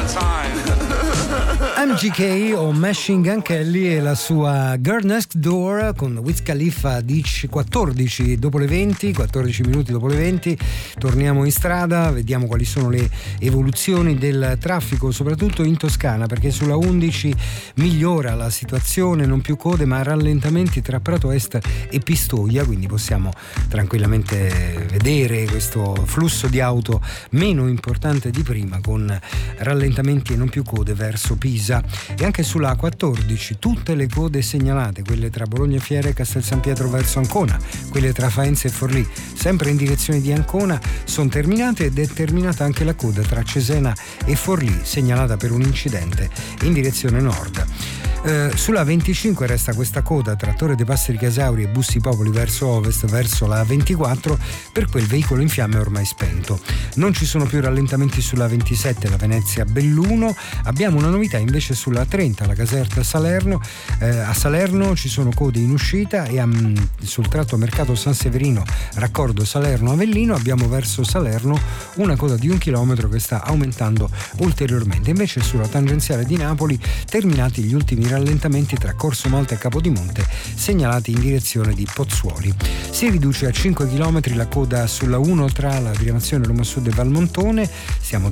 MGK o Machine Gun Kelly e la sua Girl Next Door con Wiz Khalifa. 14 dopo le 20, 14 minuti dopo le 20 torniamo in strada, vediamo quali sono le evoluzioni del traffico soprattutto in Toscana, perché sulla 11 migliora la situazione, non più code ma rallentamenti tra Prato Est e Pistoia, quindi possiamo tranquillamente vedere questo flusso di auto meno importante di prima, con rallentamenti e non più code verso Pisa. E anche sulla 14 tutte le code segnalate, quelle tra Bologna Fiera e Castel San Pietro verso Ancona, quelle tra Faenza e Forlì sempre in direzione di Ancona sono terminate, ed è terminata anche la coda tra Cesena e Forlì, segnalata per un incidente in direzione nord. Sulla 25 resta questa coda tra Torre dei Passeri Casauri e Bussi Popoli verso ovest, verso la 24, per quel veicolo in fiamme ormai spento. Non ci sono più rallentamenti sulla 27, la Venezia Belluno. Abbiamo una novità invece sulla 30, la Caserta Salerno. A Salerno ci sono code in uscita, e sul tratto Mercato San Severino raccordo Salerno Avellino abbiamo verso Salerno una coda di 1 chilometro che sta aumentando ulteriormente. Invece sulla tangenziale di Napoli terminati gli ultimi rallentamenti tra Corso Malta e Capodimonte, segnalati in direzione di Pozzuoli. Si riduce a 5 km la coda sulla 1 tra la diramazione Roma Sud e Valmontone. Stiamo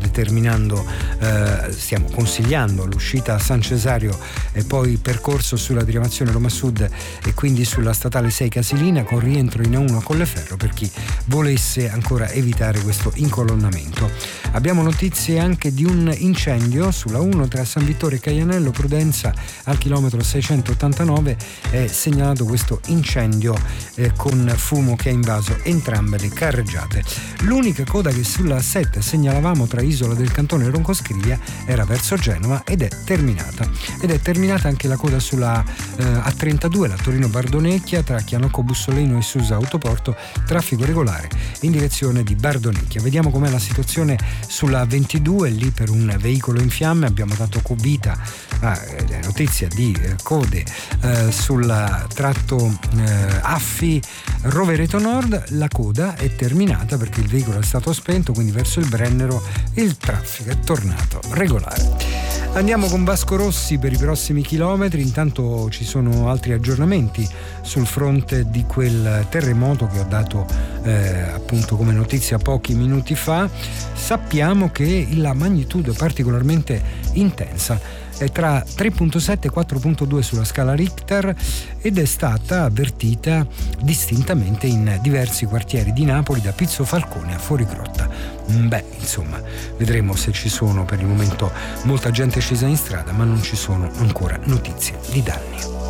consigliando l'uscita a San Cesario e poi percorso sulla diramazione Roma Sud e quindi sulla statale 6 Casilina, con rientro in A1 a Colleferro per chi volesse ancora evitare questo incolonnamento. Abbiamo notizie anche di un incendio sulla 1 tra San Vittore e Caianello Prudenza. Al chilometro 689 è segnalato questo incendio con fumo che ha invaso entrambe le carreggiate. L'unica coda che sulla 7 segnalavamo tra Isola del Cantone e Roncoscrivia era verso Genova ed è terminata. Ed è terminata anche la coda sulla A32, la Torino Bardonecchia, tra Chianocco Bussoleno e Susa Autoporto, traffico regolare in direzione di Bardonecchia. Vediamo com'è la situazione sulla 22, lì per un veicolo in fiamme abbiamo dato vita a notizia di code sul tratto Affi Rovereto Nord. La coda è terminata perché il veicolo è stato spento, quindi verso il Brennero il traffico è tornato regolare. Andiamo con Vasco Rossi per i prossimi chilometri. Intanto ci sono altri aggiornamenti sul fronte di quel terremoto che ho dato appunto come notizia pochi minuti fa. Sappiamo che la magnitudo è particolarmente intensa, è tra 3.7 e 4.2 sulla scala Richter, ed è stata avvertita distintamente in diversi quartieri di Napoli, da Pizzo Falcone a Fuorigrotta. Insomma, vedremo se ci sono. Per il momento molta gente è scesa in strada, ma non ci sono ancora notizie di danni.